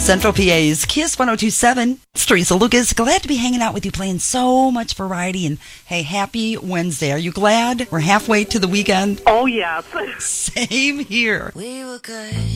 Central PA's Kiss 1027. It's Teresa Lucas. Glad to be hanging out with you, playing so much variety. And hey, happy Wednesday. Are you glad we're halfway to the weekend? Oh, yes. Same here. We were good.